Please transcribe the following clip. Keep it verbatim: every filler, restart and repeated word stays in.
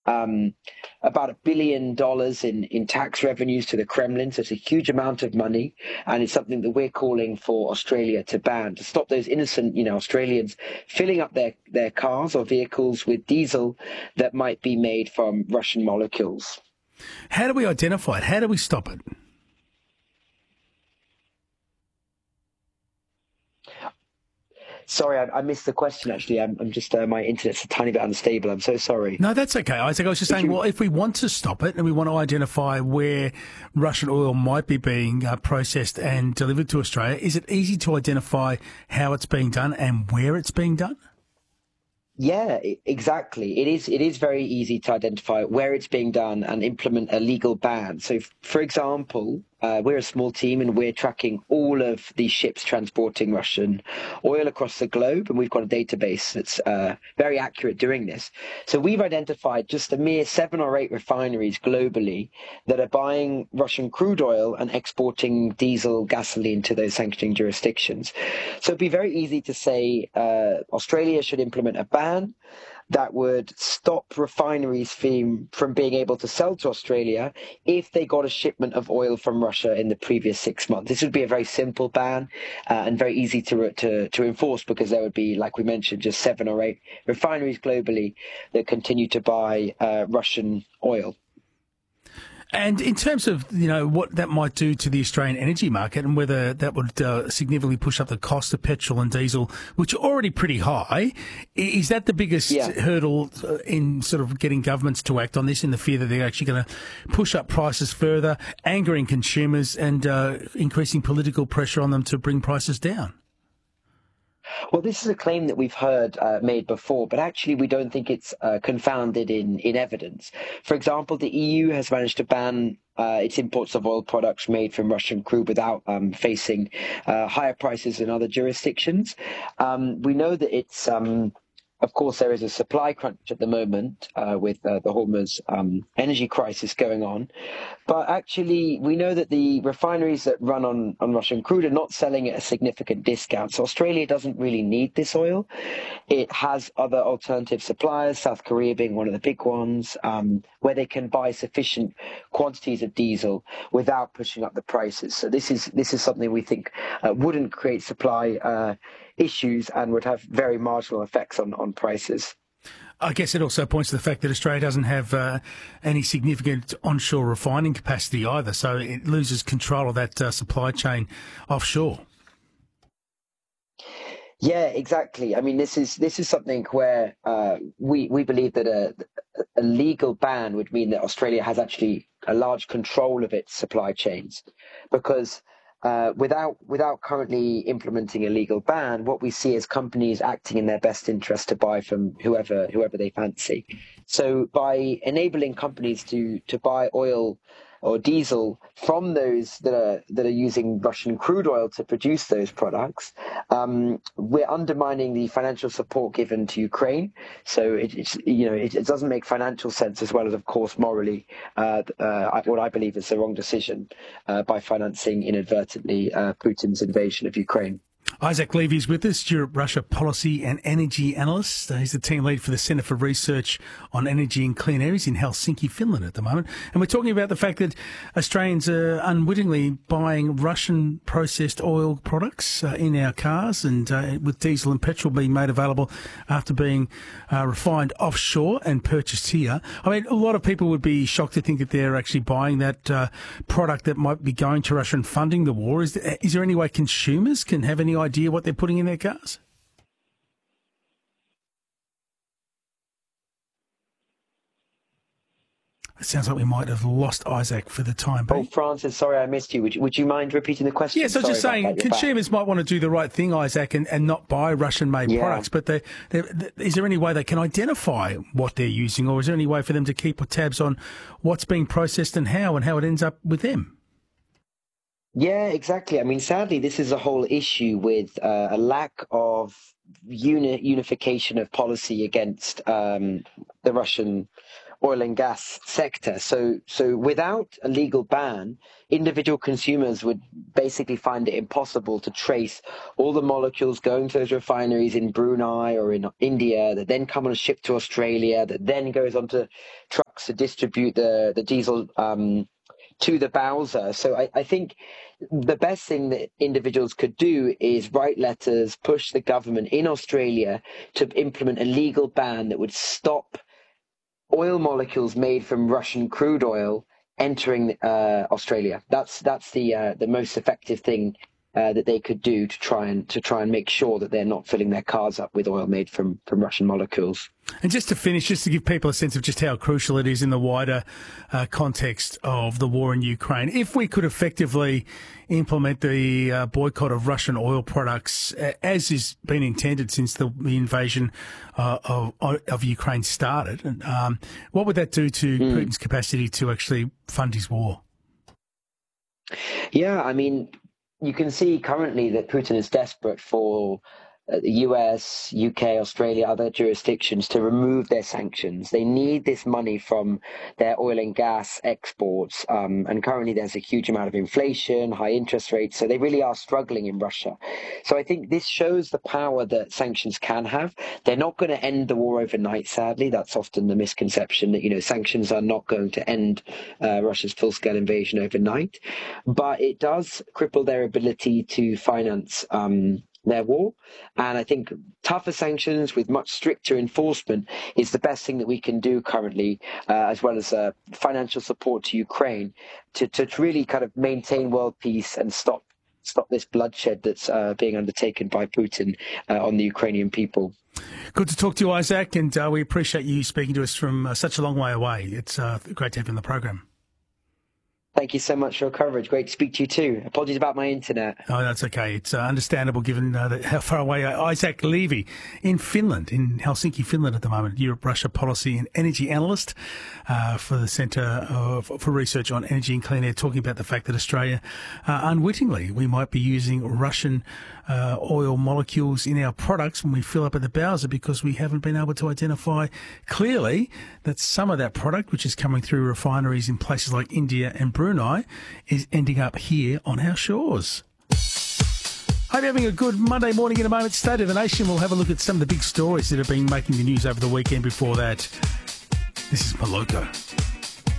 um, about a billion dollars in, in tax revenues to the Kremlin. So it's a huge amount of money. And it's something that we're calling for Australia to ban, to stop those innocent, you know, Australians filling up their, their cars or vehicles with diesel that might be made from Russian molecules. How do we identify it? How do we stop it? Sorry, I, I missed the question, actually. I'm, I'm just, uh, my internet's a tiny bit unstable. I'm so sorry. No, that's okay, Isaac. I was just If saying, you... well, if we want to stop it and we want to identify where Russian oil might be being uh, processed and delivered to Australia, is it easy to identify how it's being done and where it's being done? Yeah, exactly. It is it is very easy to identify where it's being done and implement a legal ban. So, for example, uh, we're a small team and we're tracking all of these ships transporting Russian oil across the globe. And we've got a database that's uh, very accurate doing this. So we've identified just a mere seven or eight refineries globally that are buying Russian crude oil and exporting diesel, gasoline to those sanctioning jurisdictions. So it'd be very easy to say uh, Australia should implement a ban that would stop refineries from, from being able to sell to Australia if they got a shipment of oil from Russia in the previous six months. This would be a very simple ban uh, and very easy to, to, to enforce, because there would be, like we mentioned, just seven or eight refineries globally that continue to buy uh, Russian oil. And in terms of, you know, what that might do to the Australian energy market and whether that would uh, significantly push up the cost of petrol and diesel, which are already pretty high, is that the biggest yeah. hurdle in sort of getting governments to act on this, in the fear that they're actually going to push up prices further, angering consumers and uh, increasing political pressure on them to bring prices down? Well, this is a claim that we've heard uh, made before, but actually we don't think it's uh, confounded in, in evidence. For example, the E U has managed to ban uh, its imports of oil products made from Russian crude without um, facing uh, higher prices in other jurisdictions. Um, we know that it's... Um, Of course, there is a supply crunch at the moment uh, with uh, the Hormuz um, energy crisis going on. But actually, we know that the refineries that run on, on Russian crude are not selling at a significant discount. So Australia doesn't really need this oil. It has other alternative suppliers, South Korea being one of the big ones, um, where they can buy sufficient quantities of diesel without pushing up the prices. So this is this is something we think uh, wouldn't create supply uh, issues and would have very marginal effects on, on prices. I guess it also points to the fact that Australia doesn't have uh, any significant onshore refining capacity either, so it loses control of that uh, supply chain offshore. Yeah, exactly. I mean, this is this is something where uh, we we believe that a, a legal ban would mean that Australia has actually a large control of its supply chains, because Uh, without without currently implementing a legal ban, what we see is companies acting in their best interest to buy from whoever whoever they fancy. So by enabling companies to to buy oil or diesel from those that are that are using Russian crude oil to produce those products, um, we're undermining the financial support given to Ukraine. So it, it's you know it, it doesn't make financial sense, as well as, of course, morally uh, uh, what I believe is the wrong decision uh, by financing inadvertently uh, Putin's invasion of Ukraine. Isaac Levy is with us, Europe-Russia policy and energy analyst. Uh, he's the team lead for the Centre for Research on Energy and Clean Areas in Helsinki, Finland at the moment. And we're talking about the fact that Australians are unwittingly buying Russian processed oil products uh, in our cars, and uh, with diesel and petrol being made available after being uh, refined offshore and purchased here. I mean, a lot of people would be shocked to think that they're actually buying that uh, product that might be going to Russia and funding the war. Is there, is there any way consumers can have any idea what they're putting in their cars? It sounds like we might have lost Isaac for the time being. Oh, Francis, sorry I missed you. Would you, would you mind repeating the question? Yes, I was just saying, consumers back. might want to do the right thing, Isaac, and, and not buy Russian-made yeah. products, but they, they, they, is there any way they can identify what they're using, or is there any way for them to keep tabs on what's being processed and how, and how it ends up with them? Yeah, exactly. I mean, sadly, this is a whole issue with uh, a lack of uni- unification of policy against um, the Russian oil and gas sector. So, so without a legal ban, individual consumers would basically find it impossible to trace all the molecules going to those refineries in Brunei or in India that then come on a ship to Australia, that then goes onto trucks to distribute the, the diesel um, to the Bowser. So I, I think the best thing that individuals could do is write letters, push the government in Australia to implement a legal ban that would stop oil molecules made from Russian crude oil entering uh, Australia. That's that's the uh, the most effective thing uh, that they could do to try and to try and make sure that they're not filling their cars up with oil made from from Russian molecules. And just to finish, just to give people a sense of just how crucial it is in the wider uh, context of the war in Ukraine, if we could effectively implement the uh, boycott of Russian oil products, uh, as has been intended since the, the invasion uh, of, of Ukraine started, um, what would that do to mm. Putin's capacity to actually fund his war? Yeah, I mean, you can see currently that Putin is desperate for the U S, U K, Australia, other jurisdictions to remove their sanctions. They need this money from their oil and gas exports. Um, and currently there's a huge amount of inflation, high interest rates. So they really are struggling in Russia. So I think this shows the power that sanctions can have. They're not going to end the war overnight, sadly. That's often the misconception that, you know, sanctions are not going to end uh, Russia's full-scale invasion overnight. But it does cripple their ability to finance um their war. And I think tougher sanctions with much stricter enforcement is the best thing that we can do currently, uh, as well as uh, financial support to Ukraine to, to really kind of maintain world peace and stop stop this bloodshed that's uh, being undertaken by Putin uh, on the Ukrainian people. Good to talk to you, Isaac, and uh, we appreciate you speaking to us from uh, such a long way away. It's uh, great to have you on the program. Thank you so much for your coverage. Great to speak to you too. Apologies about my internet. Oh, that's okay. It's uh, understandable given uh, the, how far away uh, Isaac Levy in Finland, in Helsinki, Finland at the moment, Europe-Russia policy and energy analyst uh, for the Centre uh, for Research on Energy and Clean Air, talking about the fact that Australia, uh, unwittingly, we might be using Russian uh, oil molecules in our products when we fill up at the Bowser because we haven't been able to identify clearly that some of that product, which is coming through refineries in places like India and Brunei, is ending up here on our shores. Hope you're having a good Monday morning. In a moment, State of the Nation. We'll have a look at some of the big stories that have been making the news over the weekend. Before that, this is Moloko.